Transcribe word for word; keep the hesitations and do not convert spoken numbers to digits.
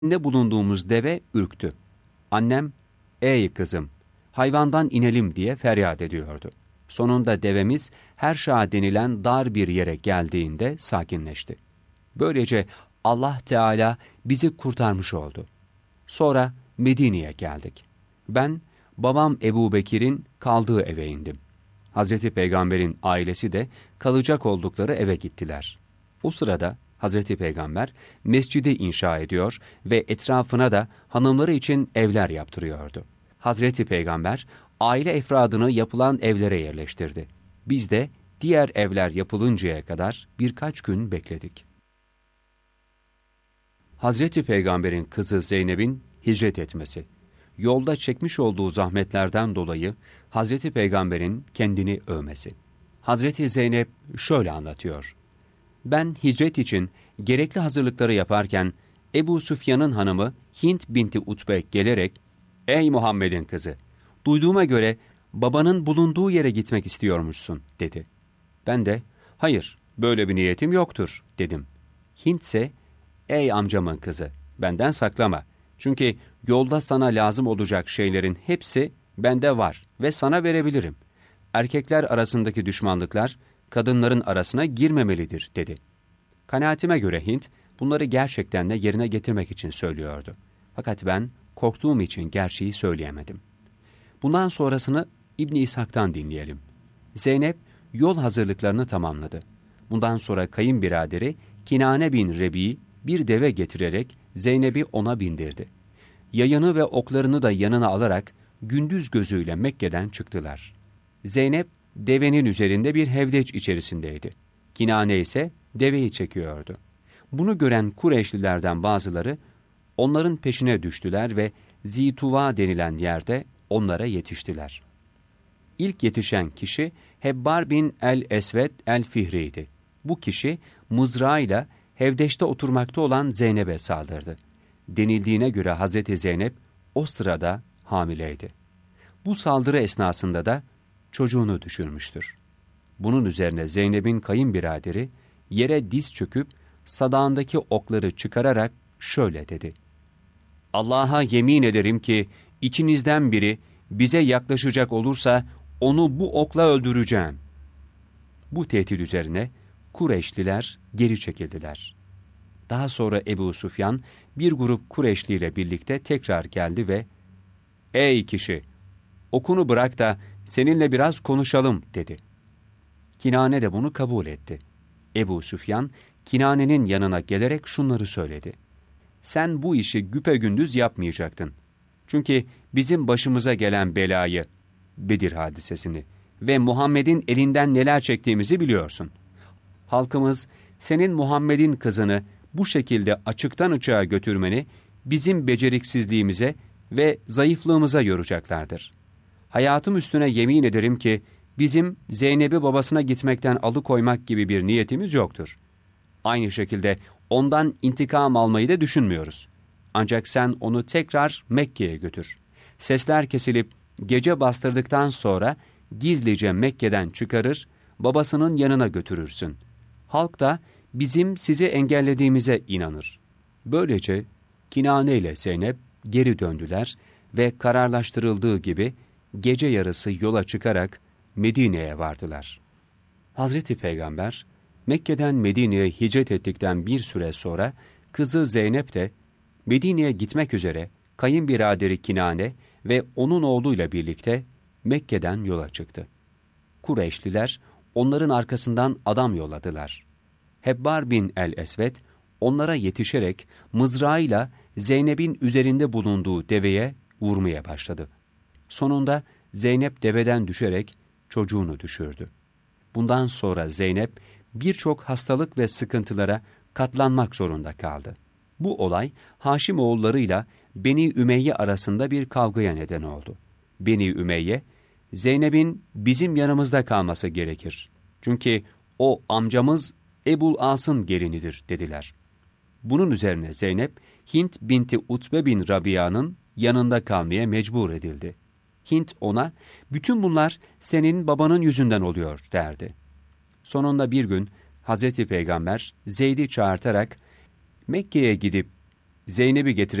Ne bulunduğumuz deve ürktü. Annem, ''Ey kızım, hayvandan inelim.'' diye feryat ediyordu. Sonunda devemiz Herşa denilen dar bir yere geldiğinde sakinleşti. Böylece Allah Teala bizi kurtarmış oldu. Sonra Medine'ye geldik. Ben, babam Ebu Bekir'in kaldığı eve indim. Hazreti Peygamber'in ailesi de kalacak oldukları eve gittiler. O sırada Hazreti Peygamber mescidi inşa ediyor ve etrafına da hanımları için evler yaptırıyordu. Hazreti Peygamber aile efradını yapılan evlere yerleştirdi. Biz de diğer evler yapılıncaya kadar birkaç gün bekledik. Hazreti Peygamber'in kızı Zeynep'in hicret etmesi. Yolda çekmiş olduğu zahmetlerden dolayı Hazreti Peygamber'in kendini övmesi. Hazreti Zeynep şöyle anlatıyor. Ben hicret için gerekli hazırlıkları yaparken Ebu Süfyan'ın hanımı Hint binti Utbe gelerek, ''Ey Muhammed'in kızı, duyduğuma göre babanın bulunduğu yere gitmek istiyormuşsun.'' dedi. Ben de, ''Hayır, böyle bir niyetim yoktur.'' dedim. Hint ise, ''Ey amcamın kızı, benden saklama. Çünkü yolda sana lazım olacak şeylerin hepsi bende var ve sana verebilirim. Erkekler arasındaki düşmanlıklar kadınların arasına girmemelidir.'' dedi. Kanaatime göre Hint bunları gerçekten de yerine getirmek için söylüyordu. Fakat ben korktuğum için gerçeği söyleyemedim. Bundan sonrasını İbn İshak'tan dinleyelim. Zeynep yol hazırlıklarını tamamladı. Bundan sonra kayınbiraderi Kinane bin Rebi bir deve getirerek Zeynep'i ona bindirdi. Yayını ve oklarını da yanına alarak gündüz gözüyle Mekke'den çıktılar. Zeynep devenin üzerinde bir hevdeç içerisindeydi. Kinane ise deveyi çekiyordu. Bunu gören Kureyşlilerden bazıları onların peşine düştüler ve Zituva denilen yerde onlara yetiştiler. İlk yetişen kişi Hebbar bin el-Esved el-Fihri'ydi. Bu kişi mızrağıyla hevdeçte oturmakta olan Zeynep'e saldırdı. Denildiğine göre Hazreti Zeynep o sırada hamileydi. Bu saldırı esnasında da çocuğunu düşürmüştür. Bunun üzerine Zeynep'in kayınbiraderi yere diz çöküp sadağındaki okları çıkararak şöyle dedi. ''Allah'a yemin ederim ki içinizden biri bize yaklaşacak olursa onu bu okla öldüreceğim.'' Bu tehdit üzerine Kureyşliler geri çekildiler. Daha sonra Ebu Süfyan bir grup Kureyşli ile birlikte tekrar geldi ve ''Ey kişi, okunu bırak da seninle biraz konuşalım.'' dedi. Kinane de bunu kabul etti. Ebu Süfyan, Kinane'nin yanına gelerek şunları söyledi. ''Sen bu işi güpegündüz yapmayacaktın. Çünkü bizim başımıza gelen belayı, Bedir hadisesini ve Muhammed'in elinden neler çektiğimizi biliyorsun. Halkımız senin Muhammed'in kızını bu şekilde açıktan açığa götürmeni bizim beceriksizliğimize ve zayıflığımıza yoracaklardır. Hayatım üstüne yemin ederim ki bizim Zeynep'i babasına gitmekten alıkoymak gibi bir niyetimiz yoktur. Aynı şekilde ondan intikam almayı da düşünmüyoruz. Ancak sen onu tekrar Mekke'ye götür. Sesler kesilip gece bastırdıktan sonra gizlice Mekke'den çıkarır, babasının yanına götürürsün. Halk da bizim sizi engellediğimize inanır. Böylece Kinane ile Zeynep geri döndüler ve kararlaştırıldığı gibi gece yarısı yola çıkarak Medine'ye vardılar. Hazreti Peygamber Mekke'den Medine'ye hicret ettikten bir süre sonra kızı Zeynep de Medine'ye gitmek üzere kayınbiraderi Kinane ve onun oğluyla birlikte Mekke'den yola çıktı. Kureyşliler onların arkasından adam yolladılar. Hebbar bin el-Esved onlara yetişerek mızrağıyla Zeynep'in üzerinde bulunduğu deveye vurmaya başladı. Sonunda Zeynep deveden düşerek çocuğunu düşürdü. Bundan sonra Zeynep birçok hastalık ve sıkıntılara katlanmak zorunda kaldı. Bu olay Haşimoğullarıyla Beni Ümeyye arasında bir kavgaya neden oldu. Beni Ümeyye, Zeynep'in bizim yanımızda kalması gerekir. Çünkü o amcamız Ebul As'ın gelinidir dediler. Bunun üzerine Zeynep, Hint binti Utbe bin Rabia'nın yanında kalmaya mecbur edildi. Hint ona, bütün bunlar senin babanın yüzünden oluyor derdi. Sonunda bir gün Hazreti Peygamber Zeyd'i çağırtarak Mekke'ye gidip Zeynep'i getirip